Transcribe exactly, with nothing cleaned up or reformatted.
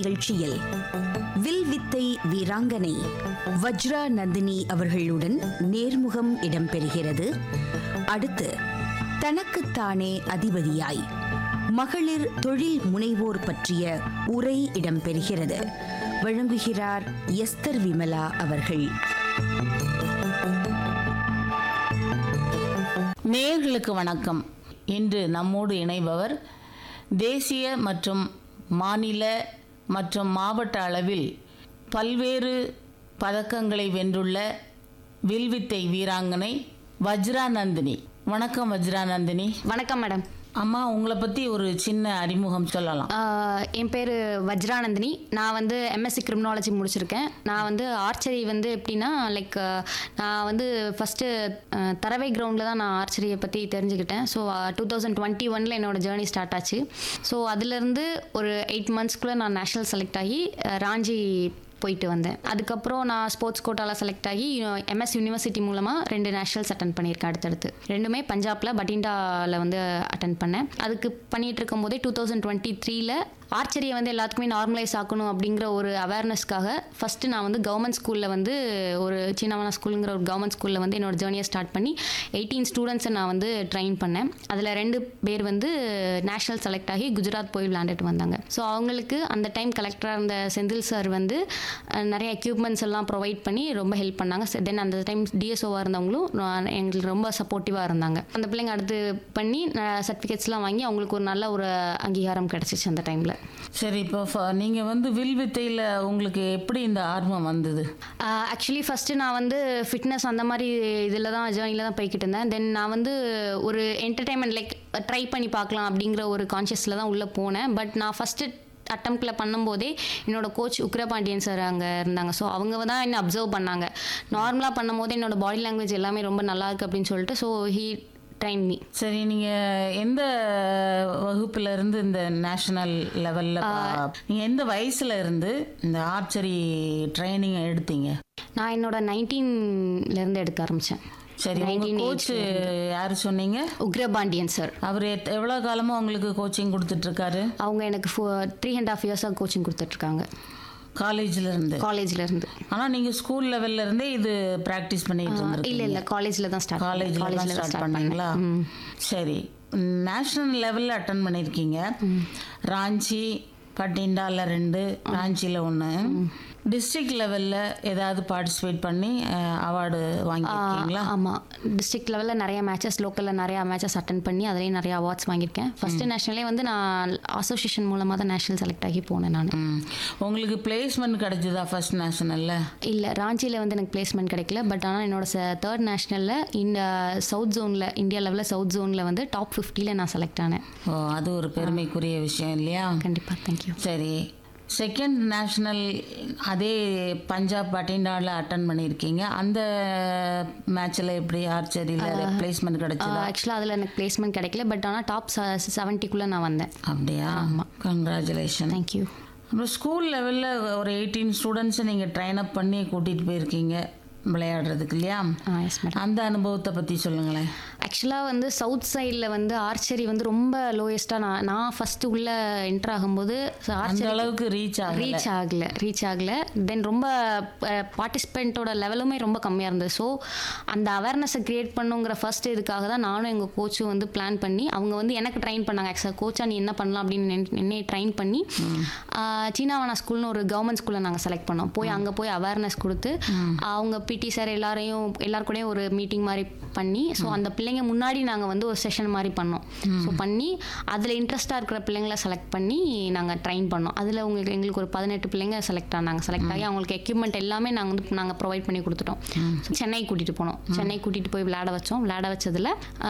நிகழ்ச்சியில் வில் வித்தை வீராங்கனை வஜ்ரா நந்தினி அவர்களுடன் நேர்முகம் இடம்பெறுகிறது. அடுத்து தனக்குத்தானே அதிபதியாய் மகளிர் தொழில் முனைவோர் பற்றிய உரை இடம்பெறுகிறது. வழங்குகிறார் எஸ்தர் விமலா அவர்கள். நேயர்களுக்கு வணக்கம். இன்று நம்மோடு இணைபவர் தேசிய மற்றும் மாநில மற்றும் மாவட்ட அளவில் பல்வேறு பதக்கங்களை வென்றுள்ள வில்வித்தை வீராங்கனை வஜ்ரா நந்தினி. வணக்கம் வஜ்ரா நந்தினி. வணக்கம் மேடம். அம்மா, உங்களை பற்றி ஒரு சின்ன அறிமுகம் சொல்லலாம். என் பேர் வஜ்ரா நந்தினி. நான் வந்து எம்எஸ்சி கிரிமினாலஜி முடிச்சிருக்கேன். நான் வந்து ஆர்ச்சரி வந்து எப்படின்னா லைக் நான் வந்து ஃபஸ்ட்டு தரவை கிரவுண்டில் தான் நான் ஆர்ச்சரியை பற்றி தெரிஞ்சுக்கிட்டேன். ஸோ டூ தௌசண்ட் டுவெண்ட்டி ஒனில் என்னோடய ஜேர்னி ஸ்டார்ட் ஆச்சு. ஸோ அதுலேருந்து ஒரு எயிட் மந்த்ஸ்க்குள்ளே நான் நேஷ்னல் செலக்ட் ஆகி ராஞ்சி போயிட்டு வந்தேன். அதுக்கப்புறம் நான் ஸ்போர்ட்ஸ் கோட்டாவில் செலக்ட் ஆகி எம்எஸ் யூனிவர்சிட்டி மூலமாக ரெண்டு நேஷனல்ஸ் அட்டன் பண்ணியிருக்கேன். அடுத்தடுத்து ரெண்டுமே பஞ்சாபில் பட்டிண்டாவில் வந்து அட்டன் பண்ணேன். அதுக்கு பண்ணிகிட்டு இருக்கும் போதே டூ தௌசண்ட் டுவெண்ட்டி த்ரீல ஆர்ச்சரியை வந்து எல்லாத்துக்குமே நார்மலைஸ் ஆக்கணும் அப்படிங்கிற ஒரு அவேர்னஸ்க்காக ஃபஸ்ட்டு நான் வந்து கவர்மெண்ட் ஸ்கூலில் வந்து ஒரு சின்னவனா ஸ்கூலுங்கிற ஒரு கவர்மெண்ட் ஸ்கூலில் வந்து என்னோட ஜேர்னியை ஸ்டார்ட் பண்ணி எயிட்டீன் ஸ்டூடெண்ட்ஸை நான் வந்து ட்ரெயின் பண்ணேன். அதில் ரெண்டு பேர் வந்து நேஷ்னல் செலக்ட் ஆகி குஜராத் போய் விளையாண்டுட்டு வந்தாங்க. ஸோ அவங்களுக்கு அந்த டைம் கலெக்டராக இருந்த செந்தில் சார் வந்து நிறைய எக்யூப்மெண்ட்ஸ் எல்லாம் ப்ரொவைட் பண்ணி ரொம்ப ஹெல்ப் பண்ணாங்க. தென் அந்த டைம் டிஎஸ்ஓவாக இருந்தவங்களும் எங்களுக்கு ரொம்ப சப்போர்ட்டிவாக இருந்தாங்க. அந்த பிள்ளைங்க அடுத்து பண்ணி சர்டிஃபிகேட்ஸ்லாம் வாங்கி அவங்களுக்கு ஒரு நல்ல ஒரு அங்கீகாரம் கிடச்சிச்சு அந்த டைமில். சரி, இப்போ நீங்கள் வந்து வில் வித்தையில் உங்களுக்கு எப்படி இந்த ஆர்வம் வந்தது? ஆக்சுவலி ஃபஸ்ட்டு நான் வந்து ஃபிட்னஸ் அந்த மாதிரி இதில் தான் ஜேர்னியில் தான் போய்கிட்டு இருந்தேன். தென் நான் வந்து ஒரு என்டர்டைன்மெண்ட் லைக் ட்ரை பண்ணி பார்க்கலாம் அப்படிங்கிற ஒரு கான்ஷியஸில் தான் உள்ளே போனேன். பட் நான் ஃபஸ்ட்டு அட்டம்ப்டில் பண்ணும்போதே என்னோடய கோச் உக்ரபாண்டியன் சார் அங்கே இருந்தாங்க. ஸோ அவங்க தான் என்ன அப்சர்வ் பண்ணாங்க. நார்மலாக பண்ணும் போது என்னோடய பாடி லாங்குவேஜ் எல்லாமே ரொம்ப நல்லா இருக்குது அப்படின்னு சொல்லிட்டு ஸோ ஹீ ட்ரெயின் மீ. சரி, நீங்கள் எந்த வகுப்புல இருந்து இந்த நேஷனல் லெவலில் நீங்கள் எந்த வயசுல இருந்து இந்த ஆர்ச்சரி ட்ரைனிங் எடுத்தீங்க? நான் என்னோட நைன்டீன்லேருந்து எடுக்க ஆரம்பித்தேன். சரி, கோச் யார் சொன்னீங்க? உக்ரபாண்டியன் சார். அவர் எவ்வளோ காலமாக உங்களுக்கு கோச்சிங் கொடுத்துட்ருக்காரு? அவங்க எனக்கு ஃபோ த்ரீ அண்ட் ஹாஃப் இயர்ஸாக கோச்சிங் கொடுத்துட்ருக்காங்க. காலேஜில் இருந்து? காலேஜில் இருந்து. ஆனால் நீங்கள் ஸ்கூல் லெவல்ல இருந்தே இது ப்ராக்டிஸ் பண்ணிட்டு இருந்தீங்க? இல்லை இல்லை, காலேஜில் தான் ஸ்டார்ட் காலேஜில் தான் ஸ்டார்ட் பண்ணீங்களா? சரி, நேஷ்னல் லெவலில் அட்டன் பண்ணியிருக்கீங்க. ராஞ்சி, பட்டிண்டாவில் ரெண்டு, ராஞ்சியில் ஒன்று. டிஸ்ட்ரிக்ட் லெவலில் ஏதாவது பார்ட்டிசிபேட் பண்ணி அவார்டு வாங்கியிருக்கீங்களா? ஆமாம், டிஸ்ட்ரிக்ட் லெவலில் நிறைய மேட்சஸ், லோக்கலில் நிறையா மேட்சஸ் அட்டன் பண்ணி அதுலேயும் நிறைய அவார்ட்ஸ் வாங்கியிருக்கேன். ஃபஸ்ட்டு நேஷ்னலே வந்து நான் அசோசியேஷன் மூலமாக தான் நேஷ்னல் செலக்ட் ஆகி போனேன் நான். உங்களுக்கு பிளேஸ்மெண்ட் கிடைச்சதா ஃபர்ஸ்ட் நேஷனலில்? இல்லை, ராஞ்சியில் வந்து எனக்கு பிளேஸ்மெண்ட் கிடைக்கல. பட் ஆனால் என்னோட தேர்ட் நேஷ்னலில் இந்த சவுத் ஜோனில், இந்தியா லெவலில் சவுத் ஜோனில் வந்து டாப் ஃபிஃப்டியில் நான் செலக்ட் ஆனேன். ஓ, அது ஒரு பெருமைக்குரிய விஷயம் இல்லையா? கண்டிப்பாக, தேங்க்யூ. சரி, செகண்ட் நேஷ்னல் அதே பஞ்சாப் பட்டிண்டாவில் அட்டன் பண்ணியிருக்கீங்க. அந்த மேட்ச்சில் எப்படி ஆர்ச்சரியில் பிளேஸ்மெண்ட் கிடைச்சதா? ஆக்சுவலாக அதில் எனக்கு பிளேஸ்மெண்ட் கிடைக்கல. பட் ஆனால் டாப் செவன்ட்டிக்குள்ளே நான் வந்தேன். அப்படியா? ஆமாம், கங்க்ராச்சுலேஷன். தேங்க்யூ. அப்புறம் ஸ்கூல் லெவலில் ஒரு எயிட்டீன் ஸ்டூடெண்ட்ஸை நீங்கள் ட்ரைன் அப் பண்ணி கூட்டிகிட்டு போயிருக்கீங்க விளையாடுறதுக்கு இல்லையா? அந்த அனுபவத்தை பற்றி சொல்லுங்களேன். ஆக்சுவலாக வந்து சவுத் சைடில் வந்து ஆர்ச்சரி வந்து ரொம்ப லோயஸ்ட்டாக நான் நான் ஃபஸ்ட்டு உள்ளே என்டர் ஆகும்போது அந்த அளவுக்கு ரீச் ஆக ரீச் ஆகலை ரீச் ஆகலை தென் ரொம்ப பார்ட்டிசிபெண்ட்டோட லெவலுமே ரொம்ப கம்மியாக இருந்தது. ஸோ அந்த அவேர்னஸை க்ரியேட் பண்ணுங்கிற ஃபர்ஸ்ட் இதுக்காக தான் நானும் எங்கள் கோச்சும் வந்து பிளான் பண்ணி அவங்க வந்து எனக்கு ட்ரெயின் பண்ணாங்க. ஆக்சுவலாக கோச்சா நீ என்ன பண்ணலாம் அப்படின்னு என்னை ட்ரெயின் பண்ணி சீனாவனா ஸ்கூல்னு ஒரு கவர்மெண்ட் ஸ்கூலில் நாங்கள் செலக்ட் பண்ணோம். போய் அங்கே போய் அவேர்னஸ் கொடுத்து அவங்க பிடி சார் எல்லாரையும் எல்லாருக்கூடையும் ஒரு மீட்டிங் மாதிரி பண்ணி ஸோ அந்த பிள்ளைங்க முன்னாடி நாங்கள் வந்து ஒரு செஷன் மாதிரி பண்ணோம். ஸோ பண்ணி அதில் இன்ட்ரெஸ்டாக இருக்கிற பிள்ளைங்களை செலக்ட் பண்ணி நாங்கள் ட்ரெயின் பண்ணோம். அதில் உங்களுக்கு எங்களுக்கு ஒரு பதினெட்டு பிள்ளைங்க செலக்ட் ஆனாங்க. செலக்ட் ஆகி அவங்களுக்கு எக்யூப்மெண்ட் எல்லாமே நாங்கள் வந்து நாங்கள் ப்ரொவைட் பண்ணி கொடுத்துட்டோம். சென்னை கூட்டிகிட்டு போனோம். சென்னை கூட்டிகிட்டு போய் விளையாட வச்சோம். விளையாட வச்சதில்